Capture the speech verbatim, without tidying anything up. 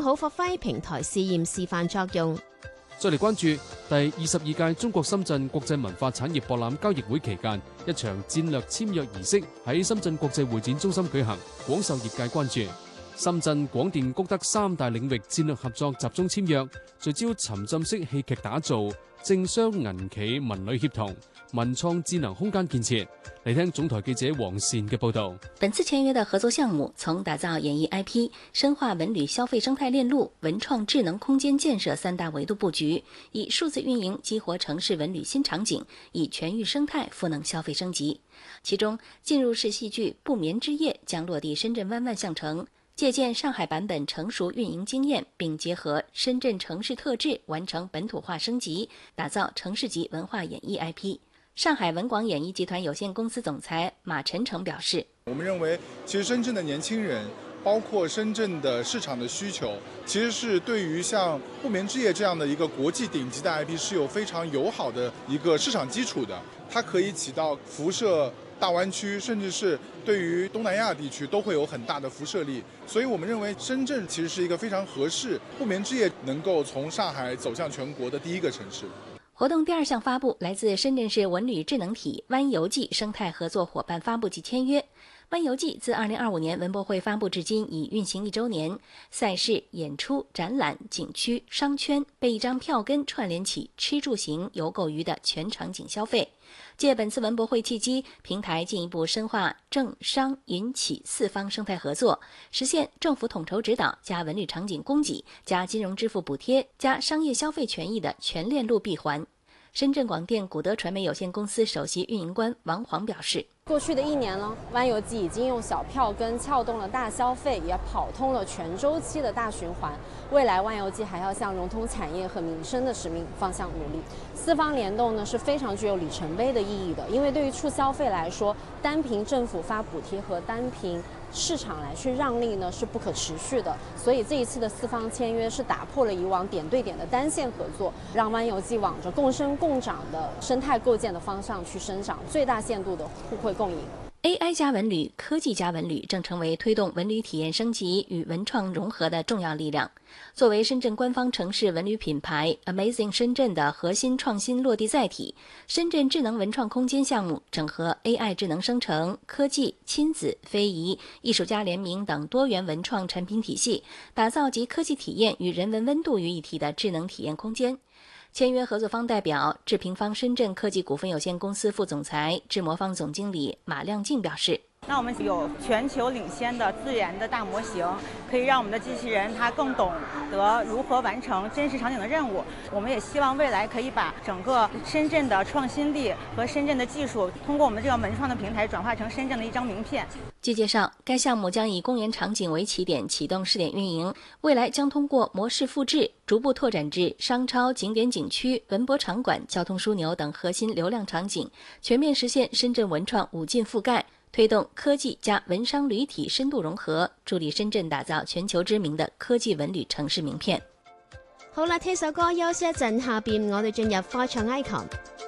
好發揮平台試驗示範作用。 再嚟關注第二十二屆中國深圳國際文化產業博覽交易會期間，一場戰略簽約儀式喺深圳國際會展中心舉行，廣受業界關注。深圳廣電谷德三大領域戰略合作集中簽約，聚焦沉浸式戲劇打造、政商銀企文旅協同、文創智能空間建設。嚟聽總台記者黃善嘅報道。 本次簽約的合作項目從打造演藝 I P、深化文旅消費生態鏈路、文創智能空間建設三大維度佈局，以數字運營激活城市文旅新場景，以全域生態賦能消費升級。其中，進入式戲劇《不眠之夜》將落地深圳灣萬象城。借鉴上海版本成熟運營經驗，並結合深圳城市特質，完成本土化升級，打造城市級文化演藝 I P。上海文廣演藝集團有限公司總裁馬晨成表示： 我們認為，其實深圳的年輕人，包括深圳的市場的需求，其實是對於像《不眠之夜》這樣的一個國際頂級的 I P 是有非常友好的一個市場基礎的，它可以起到輻射大灣區，甚至是對於東南亞地區都會有很大的輻射力，所以我們認為深圳其實是一個非常合適不眠之夜能夠從上海走向全國的第一個城市。 活動第二項發布來自深圳市文旅智能體灣遊記生態合作夥伴發布及簽約。灣遊記自二零二五年文博會發布至今已運行一週年，賽事、演出、展覽、景區、商圈被一張票根串聯起吃住行遊購娛的全場景消費。借本次文博會契機，平台進一步深化政商銀企四方生態合作，實現政府統籌指導加文旅場景供給加金融支付補貼加商業消費權益的全鏈路閉環。深圳廣電古德傳媒有限公司首席運營官王黃表示： 過去的一年呢，灣遊記已經用小票根撬動了大消費，也跑通了全週期的大循環。未來灣遊記還要向融通產業和民生的使命方向努力。四方聯動呢是非常具有里程碑的意義的，因為對於促消費來說，單憑政府發補貼和單憑市場來去讓利呢是不可持續的，所以這一次的四方簽約是打破了以往點對點的單線合作，讓灣遊記往着共生共長的生態構建的方向去生長，最大限度的互惠共贏。 A I 加文旅、科技加文旅正成為推動文旅體驗升級與文創融合的重要力量。作為深圳官方城市文旅品牌 Amazing 深圳的核心創新落地載體，深圳智能文創空間項目整合 A I 智能生成、科技、親子、非遺、藝術家聯名等多元文創產品體系，打造集科技體驗與人文溫度於一體的智能體驗空間。簽約合作方代表智平方深圳科技股份有限公司副總裁、智魔方總經理馬亮靜表示： 那我們有全球領先的自研的大模型，可以讓我們的機器人它更懂得如何完成真實場景的任務。我們也希望未來可以把整個深圳的創新力和深圳的技術，通過我們這個文創的平台轉化成深圳的一張名片。 據介紹，該項目將以公園場景為起點啟動試點運營，未來將通過模式複製，逐步拓展至商超、景點景區、文博場館、交通樞紐等核心流量場景，全面實現深圳文創五進覆蓋。推動科技加文商旅體深度融合，助力深圳打造全球知名的科技文旅城市名片。 好啦，聽首歌休息一陣，下邊我哋進入快唱 icon。